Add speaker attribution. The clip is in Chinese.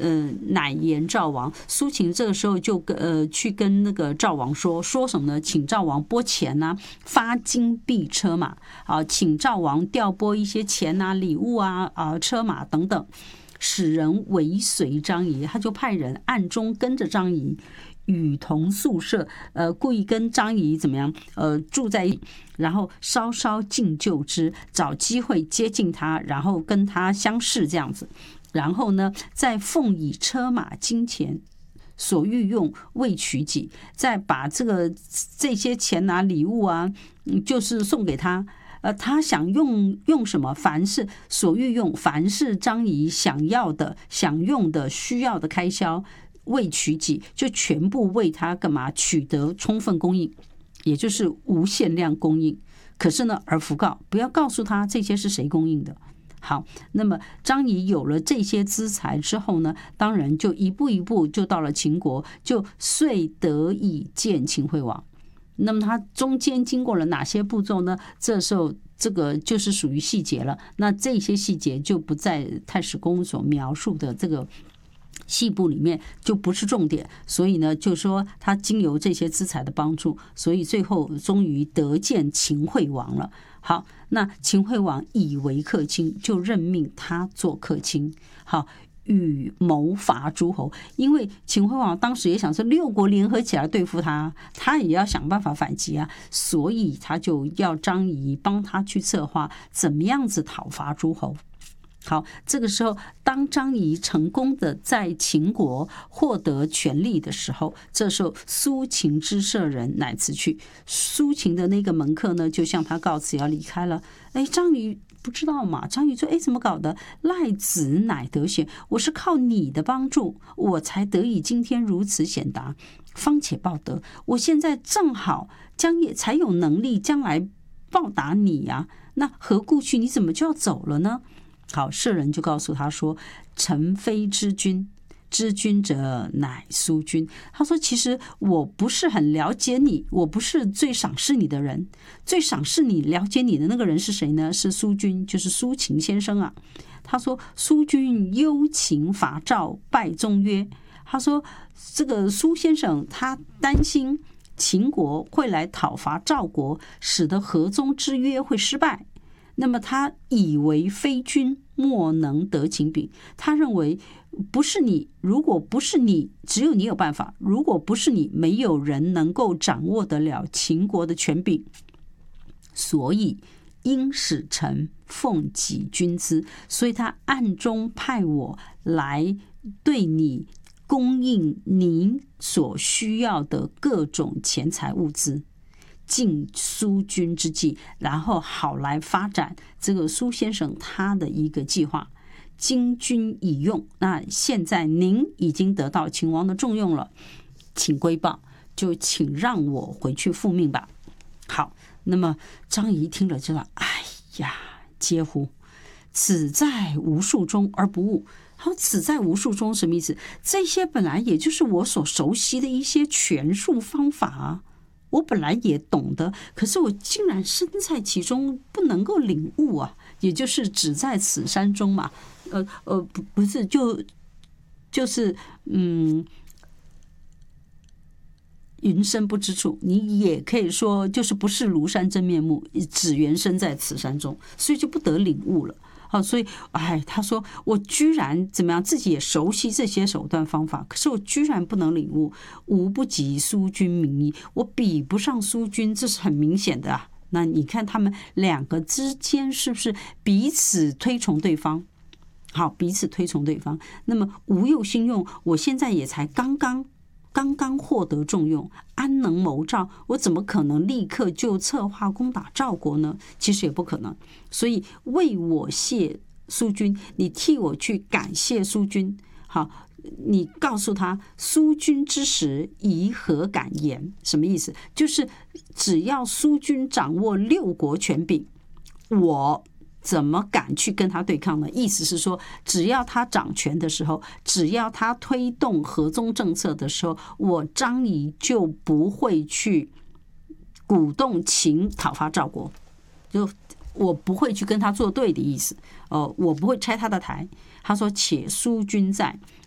Speaker 1: 乃言赵王。苏秦这个时候就去跟那个赵王说什么呢？请赵王拨钱啊，发金币车马啊，请赵王调拨一些钱啊、礼物啊、车马等等，使人尾随张仪。他就派人暗中跟着张仪，与同宿舍，故意跟张仪怎么样？住在一起，然后稍稍近就之，找机会接近他，然后跟他相视这样子。然后呢，再奉以车马金钱所欲用为取己，再把这些钱啊、礼物啊，就是送给他。他想用什么？凡是所欲用，凡是张仪想要的、想用的、需要的开销，为取己，就全部为他干嘛？取得充分供应，也就是无限量供应。可是呢，而弗告，不要告诉他这些是谁供应的。好，那么张仪有了这些资财之后呢，当然就一步一步就到了秦国，就遂得以见秦惠王。那么他中间经过了哪些步骤呢？这时候这个就是属于细节了。那这些细节就不在太史公所描述的这个细部里面，就不是重点。所以呢，就说他经由这些资财的帮助，所以最后终于得见秦惠王了。好，那秦惠王以为客卿，就任命他做客卿。好，与谋伐诸侯，因为秦惠王当时也想说6国联合起来对付他，他也要想办法反击啊，所以他就要张仪帮他去策划怎么样子讨伐诸侯。好，这个时候当张仪成功的在秦国获得权力的时候，这时候苏秦之舍人乃辞去。苏秦的那个门客呢，就向他告辞要离开了。张仪不知道嘛？张仪说：“怎么搞的？赖子乃得贤，我是靠你的帮助，我才得以今天如此显达，方且报德。我现在正好才有能力将来报答你呀。那何故去？你怎么就要走了呢？”好，舍人就告诉他说：“臣非知君，知君者乃苏君。”他说：“其实我不是很了解你，我不是最赏识你的人，最赏识你、了解你的那个人是谁呢？是苏君，就是苏秦先生啊。”他说：“苏君忧秦伐赵，败宗约。”他说：“这个苏先生他担心秦国会来讨伐赵国，使得合宗之约会失败。那么他以为非君莫能得秦柄，他认为不是你，如果不是你，只有你有办法；如果不是你，没有人能够掌握得了秦国的权柄，所以应使臣奉己君资。所以他暗中派我来对你供应您所需要的各种钱财物资。”尽苏君之计，然后好来发展这个苏先生他的一个计划。今君已用，那现在您已经得到秦王的重用了，请归报，就请让我回去复命吧。好，那么张仪听了就说：“哎呀，嗟乎！此在无术中而不悟。”好，此在无术中什么意思？这些本来也就是我所熟悉的一些权术方法啊。我本来也懂得，可是我竟然身在其中，不能够领悟啊！也就是只在此山中嘛，不是，就是云深不知处，你也可以说就是不是庐山真面目，只缘身在此山中，所以就不得领悟了。好，所以他说我居然怎么样，自己也熟悉这些手段方法，可是我居然不能领悟，吾不及苏君明矣，我比不上苏君，这是很明显的啊。那你看他们两个之间是不是彼此推崇对方？好，彼此推崇对方。那么吾又心用，我现在也才刚刚获得重用，安能谋赵？我怎么可能立刻就策划攻打赵国呢？其实也不可能。所以为我谢苏君，你替我去感谢苏君。好，你告诉他苏君之时宜何敢言？什么意思？就是只要苏君掌握6国权柄，我怎么敢去跟他对抗呢？意思是说，只要他掌权的时候，只要他推动合宗政策的时候，我张仪就不会去鼓动秦讨伐赵国，就我不会去跟他作对的意思。我不会拆他的台。他说：“且苏君在，